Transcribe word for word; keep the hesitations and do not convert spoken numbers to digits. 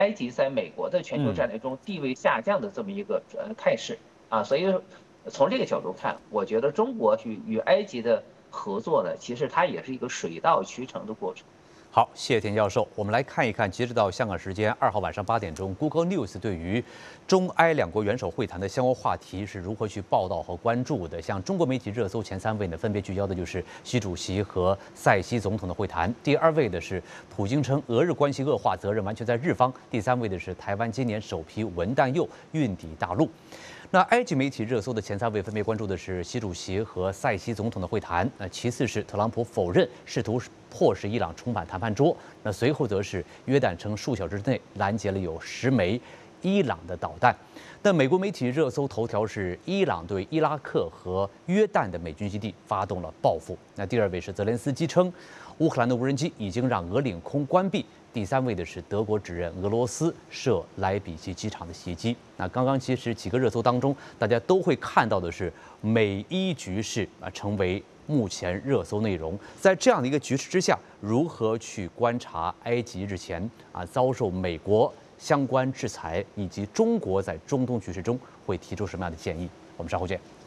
埃及在美国的全球嗯。 战略中地位下降的这么一个呃态势啊，所以从这个角度看，我觉得中国与与埃及的合作呢，其实它也是一个水到渠成的过程。 好，谢谢田教授。我们来看一看，截止到香港时间二号晚上八点钟，Google News 对于中埃两国元首会谈的相关话题是如何去报道和关注的。像中国媒体热搜前三位呢，分别聚焦的就是习主席和塞西总统的会谈；第二位的是普京称俄日关系恶化责任完全在日方；第三位的是台湾今年首批文弹铀运抵大陆。那埃及媒体热搜的前三位分别关注的是习主席和塞西总统的会谈，那其次是特朗普否认试图迫使伊朗重返谈判桌，那随后则是约旦称数小时内拦截了有十枚伊朗的导弹。那美国媒体热搜头条是伊朗对伊拉克和约旦的美军基地发动了报复。那第二位是泽连斯基称乌克兰的无人机已经让俄领空关闭。第三位的是德国指认俄罗斯涉莱比锡机场的袭击。那刚刚其实几个热搜当中，大家都会看到的是美伊局势啊成为目前热搜内容。在这样的一个局势之下，如何去观察埃及日前啊遭受美国相关制裁，以及中国在中东局势中会提出什么样的建议？我们稍后见。